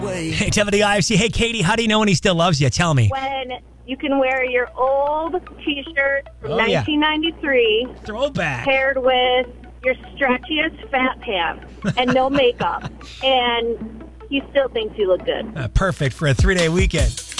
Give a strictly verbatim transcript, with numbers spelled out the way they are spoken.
Hey, Tiffany I F C. Hey, Katie, how do you know when he still loves you? Tell me. When you can wear your old T-shirt from Oh, yeah. nineteen ninety-three Throwback. paired with your stretchiest fat pants and no makeup, and he still thinks you look good. Uh, perfect for a three-day weekend.